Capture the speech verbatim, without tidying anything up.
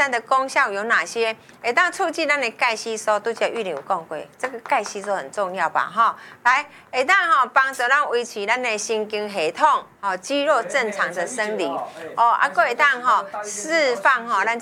三的功效有哪些？会当促进咱的钙吸收，都叫玉林有讲过，这个钙吸收很重要吧？哈，来，会当哈帮助咱维持咱的神经系统，哦，肌肉正常的生理，哦，啊，个会当哈释放哈咱。